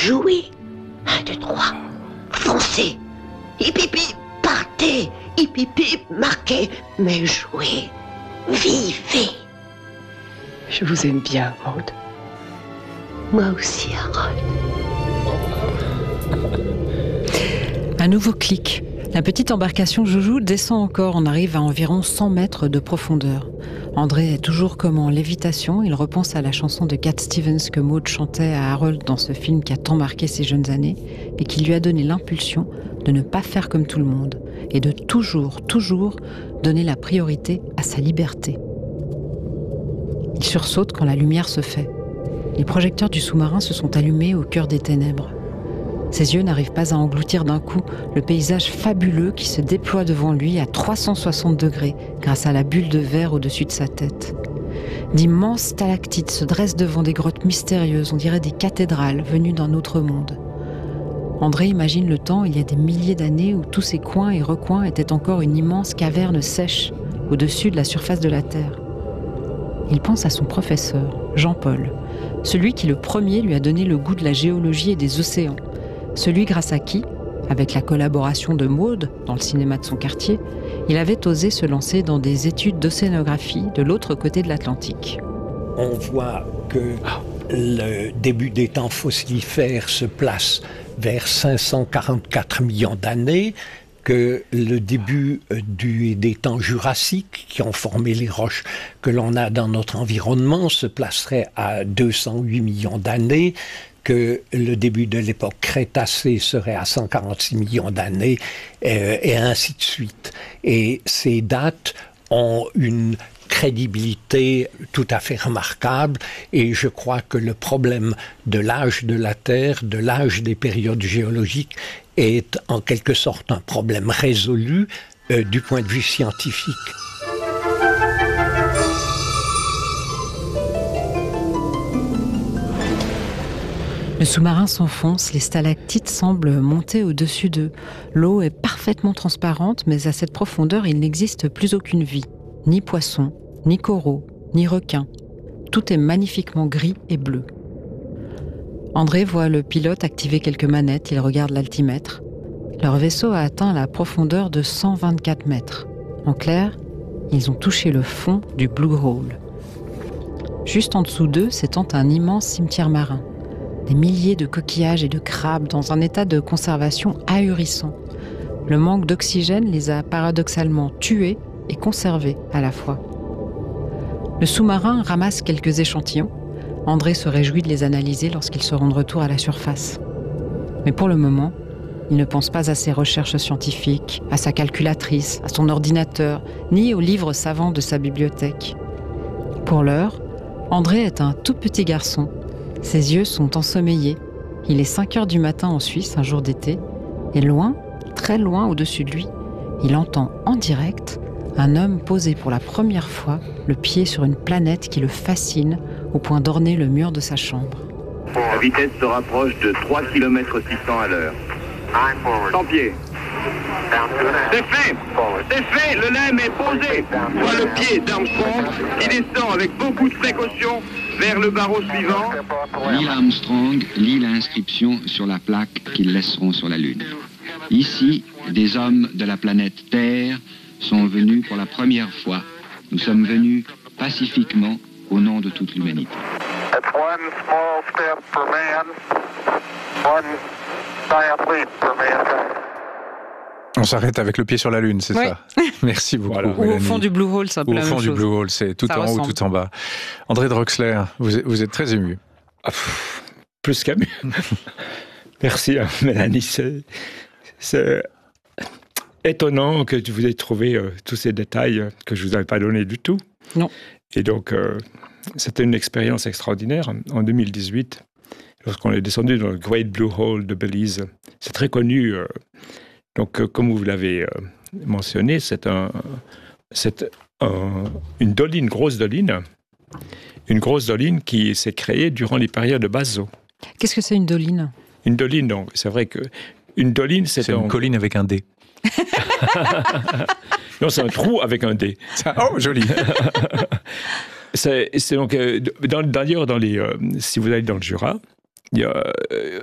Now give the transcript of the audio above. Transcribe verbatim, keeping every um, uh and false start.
jouez. Un, deux, trois. Foncez. Hip hip hip, partez. Hip hip hip, marquez. Mais jouez. Vivez. Je vous aime bien, Maud. Moi aussi, Harold. Un nouveau clic. La petite embarcation Joujou descend encore. On arrive à environ cent mètres de profondeur. André est toujours comme en lévitation. Il repense à la chanson de Cat Stevens que Maud chantait à Harold dans ce film qui a tant marqué ses jeunes années et qui lui a donné l'impulsion de ne pas faire comme tout le monde et de toujours, toujours donner la priorité à sa liberté. Il sursaute quand la lumière se fait. Les projecteurs du sous-marin se sont allumés au cœur des ténèbres. Ses yeux n'arrivent pas à engloutir d'un coup le paysage fabuleux qui se déploie devant lui à trois cent soixante degrés grâce à la bulle de verre au-dessus de sa tête. D'immenses stalactites se dressent devant des grottes mystérieuses, on dirait des cathédrales venues d'un autre monde. André imagine le temps, il y a des milliers d'années, où tous ces coins et recoins étaient encore une immense caverne sèche au-dessus de la surface de la Terre. Il pense à son professeur, Jean-Paul, celui qui le premier lui a donné le goût de la géologie et des océans. Celui grâce à qui, avec la collaboration de Maud dans le cinéma de son quartier, il avait osé se lancer dans des études d'océanographie de l'autre côté de l'Atlantique. On voit que le début des temps fossilifères se place vers cinq cent quarante-quatre millions d'années, que le début du, des temps jurassiques qui ont formé les roches que l'on a dans notre environnement se placerait à deux cent huit millions d'années, que le début de l'époque Crétacée serait à cent quarante-six millions d'années, euh, et ainsi de suite. Et ces dates ont une crédibilité tout à fait remarquable, et je crois que le problème de l'âge de la Terre, de l'âge des périodes géologiques, est en quelque sorte un problème résolu euh, du point de vue scientifique. Le sous-marin s'enfonce, les stalactites semblent monter au-dessus d'eux. L'eau est parfaitement transparente, mais à cette profondeur, il n'existe plus aucune vie. Ni poisson, ni coraux, ni requins. Tout est magnifiquement gris et bleu. André voit le pilote activer quelques manettes, il regarde l'altimètre. Leur vaisseau a atteint la profondeur de cent vingt-quatre mètres. En clair, ils ont touché le fond du Blue Hole. Juste en dessous d'eux s'étend un immense cimetière marin. Des milliers de coquillages et de crabes dans un état de conservation ahurissant. Le manque d'oxygène les a paradoxalement tués et conservés à la fois. Le sous-marin ramasse quelques échantillons. André se réjouit de les analyser lorsqu'ils seront de retour à la surface. Mais pour le moment, il ne pense pas à ses recherches scientifiques, à sa calculatrice, à son ordinateur, ni aux livres savants de sa bibliothèque. Pour l'heure, André est un tout petit garçon. Ses yeux sont ensommeillés. Il est cinq heures du matin en Suisse, un jour d'été, et loin, très loin au-dessus de lui, il entend en direct un homme poser pour la première fois le pied sur une planète qui le fascine au point d'orner le mur de sa chambre. La vitesse se rapproche de trois kilomètres six cents à l'heure. cent pieds. C'est fait! C'est fait! Le lemme est posé! Voilà le pied d'Armstrong qui descend avec beaucoup de précaution vers le barreau suivant. Neil Armstrong lit l'inscription sur la plaque qu'ils laisseront sur la Lune. Ici, des hommes de la planète Terre sont venus pour la première fois. Nous sommes venus pacifiquement au nom de toute l'humanité. It's one small step for man, one giant leap for mankind. On s'arrête avec le pied sur la Lune, c'est oui. ça? Merci beaucoup. Voilà. Ou au fond du Blue Hole, c'est un peu Ou la au même fond chose. du Blue Hole, c'est tout ça en ressemble. haut ou tout en bas. André Droxler, vous êtes, vous êtes très ému. Ah, pff, plus qu'ému. Merci, hein, Mélanie. C'est, c'est étonnant que vous ayez trouvé euh, tous ces détails euh, que je ne vous avais pas donnés du tout. Non. Et donc, euh, c'était une expérience extraordinaire. En deux mille dix-huit, lorsqu'on est descendu dans le Great Blue Hole de Belize, c'est très connu. Euh, donc, euh, comme vous l'avez euh, mentionné, c'est, un, c'est un, une doline, une grosse doline, une grosse doline qui s'est créée durant les périodes de basso. Qu'est-ce que c'est une doline? Une doline, donc, c'est vrai que une doline, c'est, c'est un... une colline avec un D. Non, c'est un trou avec un D. Oh, joli. c'est, c'est donc, euh, dans, d'ailleurs, dans les, euh, si vous allez dans le Jura, il y a, euh,